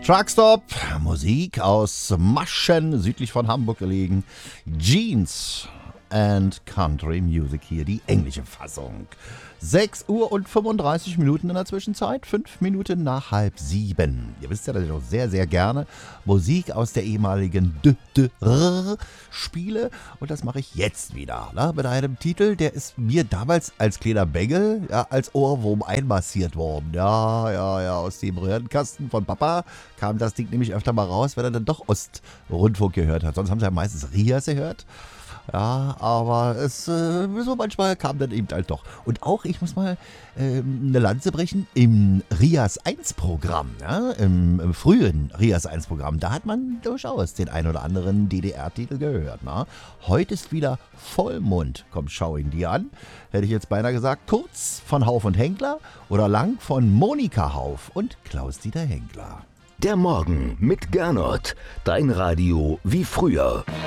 Truckstop, Musik aus Maschen, südlich von Hamburg gelegen. Jeans and Country Music hier, die englische Fassung. 6 Uhr und 35 Minuten in der Zwischenzeit, 5 Minuten nach 6:30. Ihr wisst ja, dass ich auch sehr, sehr gerne Musik aus der ehemaligen DDR spiele. Und das mache ich jetzt wieder, ne? Mit einem Titel, der ist mir damals als kleiner Bengel, ja, als Ohrwurm einmassiert worden. Ja, aus dem Röhrenkasten von Papa kam das Ding nämlich öfter mal raus, wenn er dann doch Ostrundfunk gehört hat. Sonst haben sie ja meistens Rias gehört. Ja, aber so manchmal kam dann eben halt doch. Und auch, ich muss mal eine Lanze brechen, im Rias 1 Programm, ja, im frühen Rias 1 Programm, da hat man durchaus den ein oder anderen DDR-Titel gehört. Na? Heute ist wieder Vollmond, komm, schau ihn dir an. Hätte ich jetzt beinahe gesagt, kurz von Hauf und Henkler oder lang von Monika Hauf und Klaus-Dieter Henkler. Der Morgen mit Gernot, dein Radio wie früher.